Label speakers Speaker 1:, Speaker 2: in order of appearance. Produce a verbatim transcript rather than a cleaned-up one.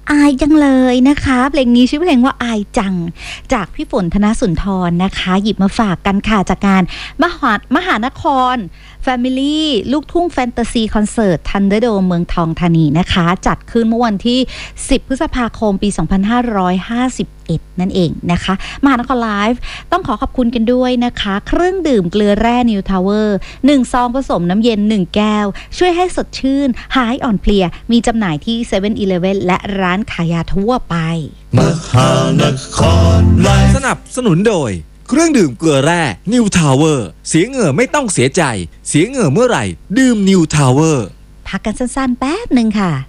Speaker 1: อายจังเลยนะคะเพลงนี้ชื่อเพลงว่าอายจังจากพี่ฝนธนสุนทรนะคะหยิบมาฝากกันค่ะจากการมหามหานคร Family ลูกทุ่งแฟนตาซีคอนเสิร์ตทันเดอร์โดมเมืองทองธานีนะคะจัดขึ้นเมื่อวันที่สิบพฤษภาคมปีสองพันห้าร้อยห้าสิบเอ็ดนั่นเองนะคะมหานครไลฟ์ต้องขอขอบคุณกันด้วยนะคะเครื่องดื่มเกลือแร่นิวทาวเวอร์หนึ่งซองผสมน้ำเย็นหนึ่งแก้วช่วยให้สดชื่นหายอ่อนเพลียมีจำหน่ายที่ เซเว่น อีเลฟเว่น และร้านขายยาทั่วไป
Speaker 2: มหานครไลฟ์สนับสนุนโดยเครื่องดื่มเกลือแร่นิวทาวเวอร์เสียเหงื่อไม่ต้องเสียใจเสียเหงื่อเมื่อไหร่ดื่มนิวทาวเวอร์
Speaker 1: พักกันสั้นๆแป๊บหนึ่งค่ะ